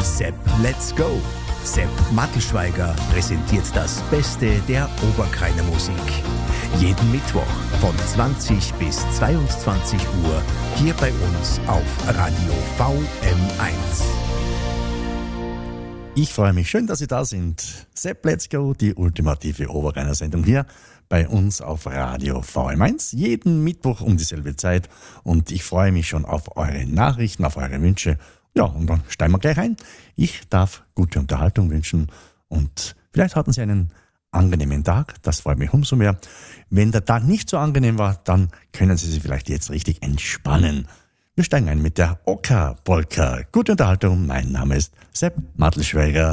Sepp, let's go! Sepp Mattelschweiger präsentiert das Beste der Oberkreiner Musik. Jeden Mittwoch von 20 bis 22 Uhr hier bei uns auf Radio VM1. Ich freue mich, schön, dass Sie da sind. Sepp, let's go, die ultimative Oberkreiner Sendung hier bei uns auf Radio VM1. Jeden Mittwoch um dieselbe Zeit. Und ich freue mich schon auf eure Nachrichten, auf eure Wünsche. Ja, und dann steigen wir gleich ein. Ich darf gute Unterhaltung wünschen und vielleicht hatten Sie einen angenehmen Tag. Das freut mich umso mehr. Wenn der Tag nicht so angenehm war, dann können Sie sich vielleicht jetzt richtig entspannen. Wir steigen ein mit der Oka-Polka. Gute Unterhaltung. Mein Name ist Sepp Mattelschweiger.